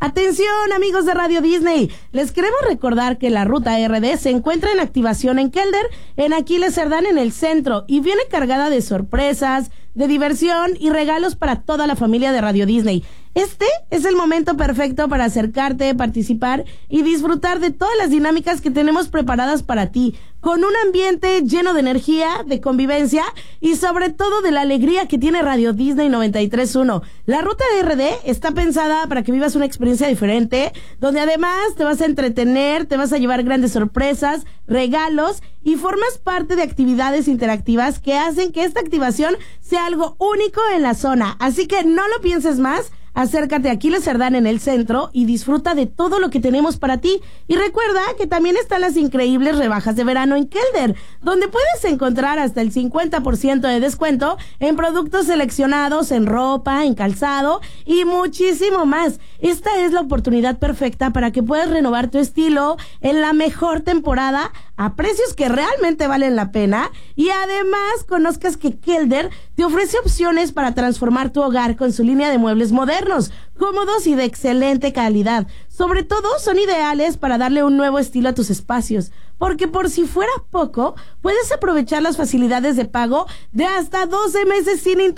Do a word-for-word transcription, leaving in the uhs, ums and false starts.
Atención, amigos de Radio Disney, les queremos recordar que la ruta R D se encuentra en activación en Kelder, en Aquiles Cerdán en el centro, y viene cargada de sorpresas, de diversión y regalos para toda la familia de Radio Disney. Este es el momento perfecto para acercarte, participar y disfrutar de todas las dinámicas que tenemos preparadas para ti, con un ambiente lleno de energía, de convivencia y sobre todo de la alegría que tiene Radio Disney noventa y tres punto uno. La ruta de R D está pensada para que vivas una experiencia diferente, donde además te vas a entretener, te vas a llevar grandes sorpresas, regalos y formas parte de actividades interactivas que hacen que esta activación sea algo único en la zona. Así que no lo pienses más. Acércate a Aquiles Cerdán en el centro y disfruta de todo lo que tenemos para ti. Y recuerda que también están las increíbles rebajas de verano en Kelder, donde puedes encontrar hasta el cincuenta por ciento de descuento en productos seleccionados, en ropa, en calzado y muchísimo más. Esta es la oportunidad perfecta para que puedas renovar tu estilo en la mejor temporada a precios que realmente valen la pena, y además conozcas que Kelder te ofrece opciones para transformar tu hogar con su línea de muebles modernos, cómodos y de excelente calidad. Sobre todo son ideales para darle un nuevo estilo a tus espacios, porque por si fuera poco, puedes aprovechar las facilidades de pago de hasta doce meses sin interés.